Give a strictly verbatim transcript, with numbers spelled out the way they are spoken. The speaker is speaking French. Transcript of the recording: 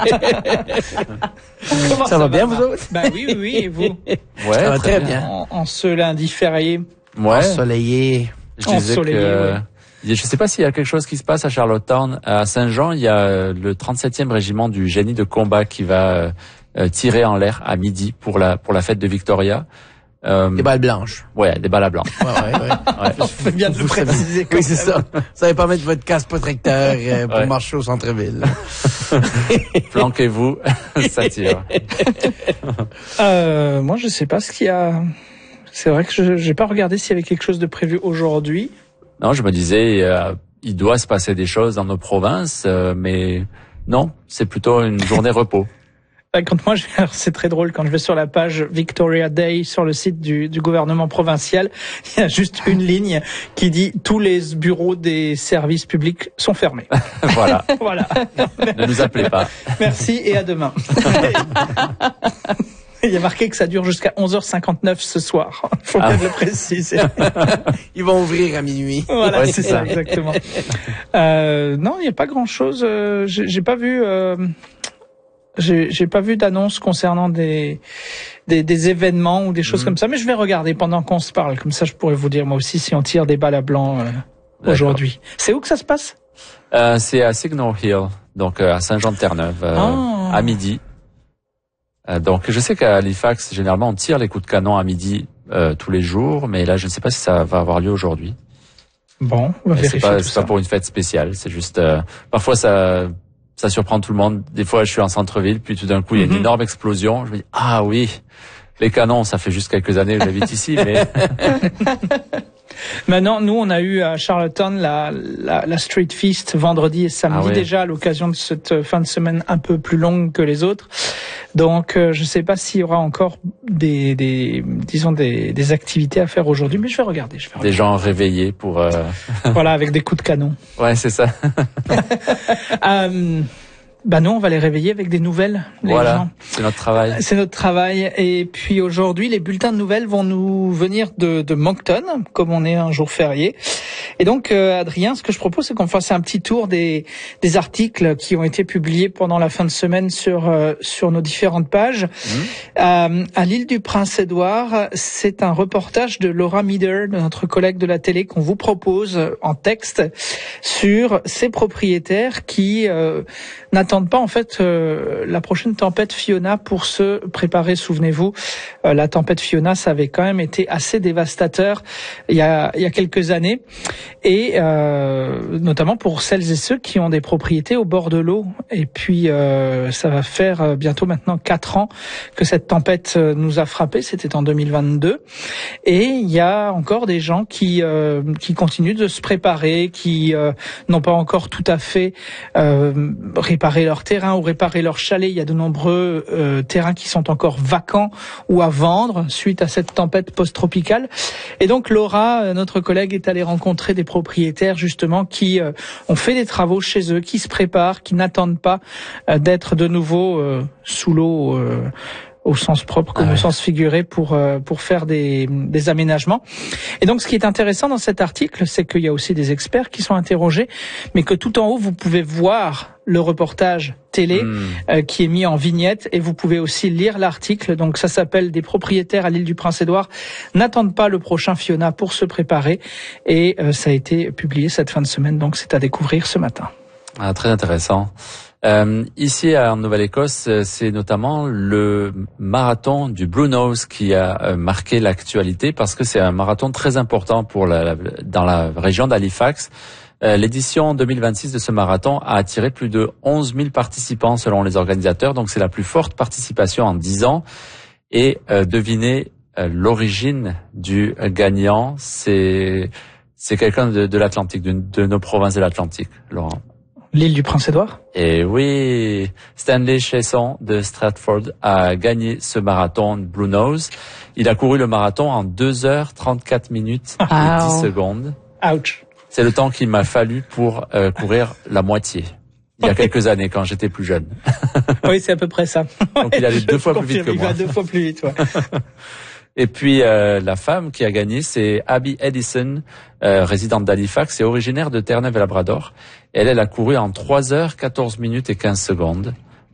Comment ça, ça va bien, vous autres? Bah oui, oui, oui, et vous? Ouais, ça va très bien. bien. En, en ce lundi férié. Ouais. Ensoleillé. Je disais Ensoleillé, que, ouais. Je sais pas s'il y a quelque chose qui se passe à Charlottetown. À Saint-Jean, il y a le trente-septième régiment du génie de combat qui va euh, tirer en l'air à midi pour la pour la fête de Victoria. Euh, des balles blanches. Ouais, des balles à blanc. Ouais, ouais, ouais. ouais. On fait bien de le préciser. Oui, c'est ça. Ça va pas mettre votre casque protecteur euh, pour ouais. marcher au centre-ville. Planquez-vous, ça tire. euh, moi, je sais pas ce qu'il y a. C'est vrai que je j'ai pas regardé s'il y avait quelque chose de prévu aujourd'hui. Non, je me disais, euh, il doit se passer des choses dans nos provinces, euh, mais non, c'est plutôt une journée repos. Quand moi, je, c'est très drôle, quand je vais sur la page Victoria Day sur le site du, du gouvernement provincial, il y a juste une ligne qui dit « Tous les bureaux des services publics sont fermés ». Voilà. Voilà. Ne nous appelez pas. Merci et à demain. Il y a marqué que ça dure jusqu'à onze heures cinquante-neuf ce soir. Faut ah. bien le préciser. Ils vont ouvrir à minuit. Voilà, ouais, c'est ça. Exactement. Euh, non, il n'y a pas grand-chose. Euh, j'ai, j'ai pas vu... Euh, J'ai, j'ai pas vu d'annonce concernant des, des des événements ou des choses mmh. comme ça, mais je vais regarder pendant qu'on se parle. Comme ça, je pourrais vous dire moi aussi si on tire des balles à blanc euh, aujourd'hui. C'est où que ça se passe? euh, C'est à Signal Hill, donc euh, à Saint-Jean-de-Terre-Neuve, euh, oh. à midi. Euh, donc je sais qu'à Halifax, généralement, on tire les coups de canon à midi euh, tous les jours, mais là, je ne sais pas si ça va avoir lieu aujourd'hui. Bon, on va vérifier c'est pas, tout c'est ça. pas pour une fête spéciale, c'est juste euh, parfois ça. Ça surprend tout le monde. Des fois, je suis en centre-ville, puis tout d'un coup, il y a une mm-hmm. énorme explosion. Je me dis, ah oui, les canons, ça fait juste quelques années que j'habite ici, mais... Maintenant, nous, on a eu à Charlottetown la, la, la Street Feast vendredi et samedi ah ouais. déjà à l'occasion de cette fin de semaine un peu plus longue que les autres. Donc, euh, je sais pas s'il y aura encore des, des disons des, des activités à faire aujourd'hui, mais je vais regarder. Je vais regarder. Des gens réveillés pour. Euh... Voilà, avec des coups de canon. Ouais, c'est ça. euh, Bah non, on va les réveiller avec des nouvelles. Les voilà, gens. C'est notre travail. C'est notre travail. Et puis aujourd'hui, les bulletins de nouvelles vont nous venir de, de Moncton, comme on est un jour férié. Et donc, euh, Adrien, ce que je propose, c'est qu'on fasse un petit tour des, des articles qui ont été publiés pendant la fin de semaine sur euh, sur nos différentes pages. Mmh. Euh, à l'île du Prince-Édouard, c'est un reportage de Laura Meader, de notre collègue de la télé, qu'on vous propose en texte sur ces propriétaires qui euh, n'attendent pas en fait euh, la prochaine tempête Fiona pour se préparer. Souvenez-vous, euh, la tempête Fiona, ça avait quand même été assez dévastateur il y a il y a quelques années, et euh, notamment pour celles et ceux qui ont des propriétés au bord de l'eau. Et puis euh, ça va faire euh, bientôt maintenant quatre ans que cette tempête euh, nous a frappés. C'était en deux mille vingt-deux, et il y a encore des gens qui euh, qui continuent de se préparer, qui euh, n'ont pas encore tout à fait euh, réparé leur terrain ou réparer leur chalet. Il y a de nombreux euh, terrains qui sont encore vacants ou à vendre suite à cette tempête post-tropicale. Et donc Laura, notre collègue, est allée rencontrer des propriétaires justement qui euh, ont fait des travaux chez eux, qui se préparent, qui n'attendent pas euh, d'être de nouveau euh, sous l'eau euh, au sens propre comme ah ouais. au sens figuré pour euh, pour faire des des aménagements. Et donc ce qui est intéressant dans cet article, c'est qu'il y a aussi des experts qui sont interrogés, mais que tout en haut vous pouvez voir le reportage télé mmh. euh, qui est mis en vignette, et vous pouvez aussi lire l'article. Donc ça s'appelle « Des propriétaires à l'île du Prince-Édouard n'attendent pas le prochain Fiona pour se préparer », et euh, ça a été publié cette fin de semaine, donc c'est à découvrir ce matin. Ah, très intéressant. Euh, ici en Nouvelle-Écosse, c'est notamment le marathon du Blue Nose qui a marqué l'actualité, parce que c'est un marathon très important pour la, la, dans la région d'Halifax. Euh, l'édition deux mille vingt-six de ce marathon a attiré plus de onze mille participants selon les organisateurs, donc c'est la plus forte participation en dix ans. Et euh, devinez euh, l'origine du gagnant, c'est c'est quelqu'un de, de l'Atlantique, de, de nos provinces de l'Atlantique, Laurent. L'île du Prince-Édouard? Et oui, Stanley Chesson de Stratford a gagné ce marathon Blue Nose. Il a couru le marathon en deux heures trente-quatre minutes et ah, dix secondes. Ouch. C'est le temps qu'il m'a fallu pour euh, courir la moitié. Il y a quelques années, quand j'étais plus jeune. Oui, c'est à peu près ça. Donc il allait deux fois plus vite que moi. Il va deux fois plus vite, ouais. Et puis euh, la femme qui a gagné, c'est Abby Edison, euh, résidente d'Halifax et originaire de Terre-Neuve et Labrador. Elle, elle a couru en trois heures quatorze minutes et quinze secondes.